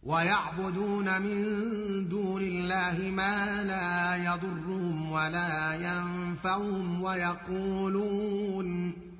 ويعبدون من دون الله ما لا يضرهم ولا ينفعهم